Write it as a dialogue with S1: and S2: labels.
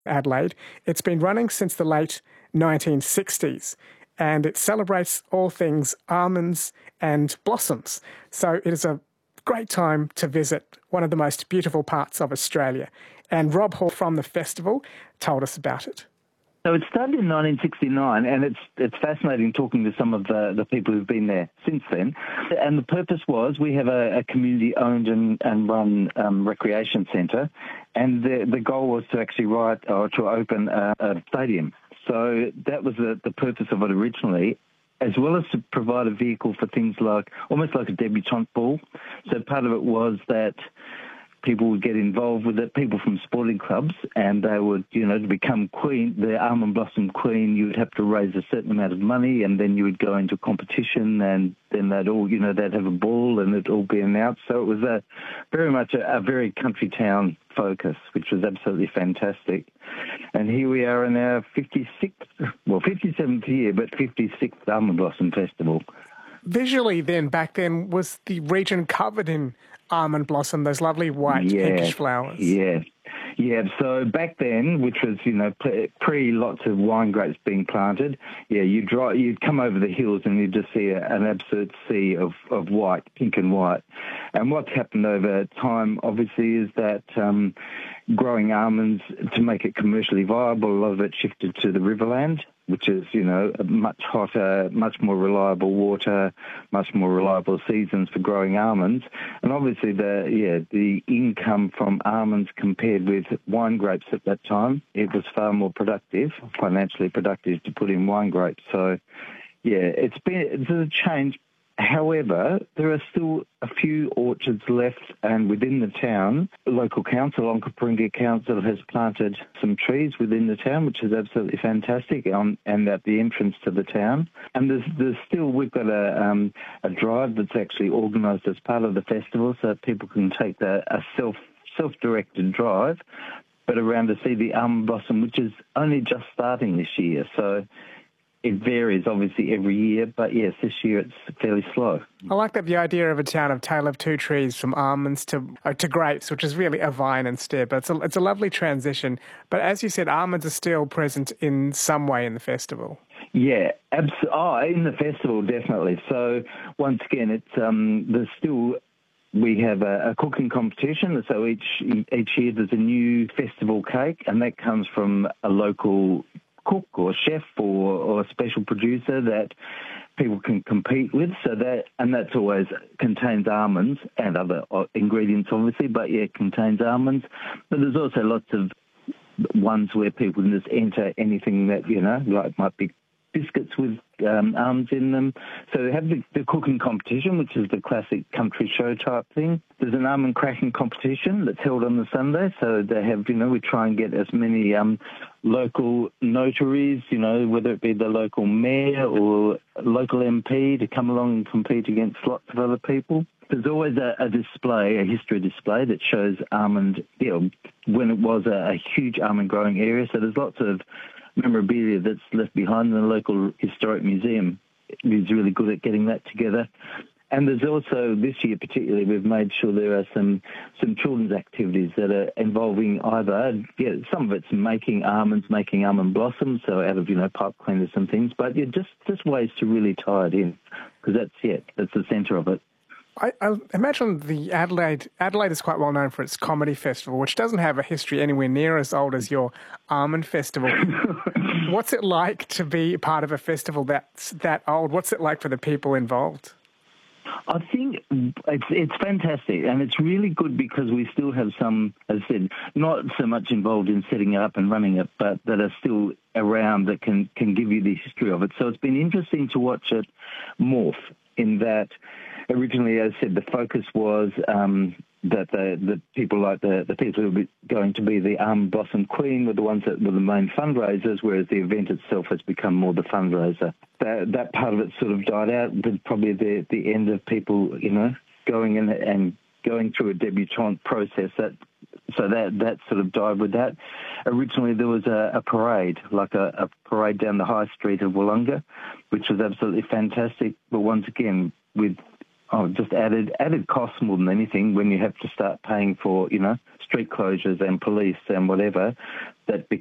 S1: Adelaide. It's been running since the late 1960s and it celebrates all things almonds and blossoms. So it is a great time to visit one of the most beautiful parts of Australia. And Rob Hall from the festival told us about it.
S2: So it started in 1969, and it's fascinating talking to some of the people who've been there since then. And the purpose was we have a community-owned and run recreation centre, and the goal was to actually to open a stadium. So that was the purpose of it originally, as well as to provide a vehicle for things like, almost like a debutante ball. So part of it was that people would get involved with it, people from sporting clubs, and they would, to become queen, the almond blossom queen, you would have to raise a certain amount of money, and then you would go into competition, and then they'd all, they'd have a ball, and it'd all be announced. So it was very much a very country town focus, which was absolutely fantastic. And here we are in our 57th year, but 56th Almond Blossom Festival.
S1: Visually then, back then, was the region covered in almond blossom, those lovely white pinkish flowers?
S2: Yeah, so back then, which was, pre lots of wine grapes being planted, you'd come over the hills and you'd just see an absolute sea of white, pink and white. And what's happened over time, obviously, is that growing almonds, to make it commercially viable, a lot of it shifted to the Riverland, which is, much hotter, much more reliable water, much more reliable seasons for growing almonds. And obviously the income from almonds compared with wine grapes at that time, it was far more productive, financially productive to put in wine grapes. So, it's a change. However, there are still a few orchards left, and within the town, the local council, Onkaparinga Council, has planted some trees within the town, which is absolutely fantastic, and at the entrance to the town. And there's still, we've got a drive that's actually organised as part of the festival, so people can take a self-directed drive, but around to see the almond blossom, which is only just starting this year. So it varies, obviously, every year, but yes, this year it's fairly slow.
S1: I like that the idea of a town of tale of two trees, from almonds to grapes, which is really a vine instead. But it's a lovely transition. But as you said, almonds are still present in some way in the festival.
S2: Yeah, in the festival, definitely. So once again, we have a cooking competition, so each year there's a new festival cake, and that comes from a local cook or chef or a special producer that people can compete with. So that's always contains almonds and other ingredients, obviously, but it contains almonds. But there's also lots of ones where people can just enter anything that, like might be biscuits with almonds in them. So they have the cooking competition, which is the classic country show type thing. There's an almond cracking competition that's held on the Sunday. So they have, we try and get as many local notaries, whether it be the local mayor or local MP, to come along and compete against lots of other people. There's always a display, a history display that shows almond, when it was a huge almond growing area. So there's lots of memorabilia that's left behind in the local historic museum. It's really good at getting that together. And there's also, this year particularly, we've made sure there are some children's activities that are involving either, some of it's making almonds, making almond blossoms, so out of, pipe cleaners and things, but just ways to really tie it in, because that's the centre of it.
S1: I imagine the Adelaide is quite well known for its comedy festival, which doesn't have a history anywhere near as old as your almond festival. What's it like to be part of a festival that's that old? What's it like for the people involved?
S2: I think it's fantastic, and it's really good because we still have some, as I said, not so much involved in setting it up and running it, but that are still around that can give you the history of it. So it's been interesting to watch it morph, in that originally, as I said, the focus was that the people like the people who were going to be the almond blossom queen were the ones that were the main fundraisers, whereas the event itself has become more the fundraiser. That part of it sort of died out, but probably the end of people, going in and going through a debutante process. That sort of died with that. Originally, there was a parade, like a parade down the high street of Wollonga, which was absolutely fantastic. But once again, with just added costs more than anything, when you have to start paying for, street closures and police and whatever, that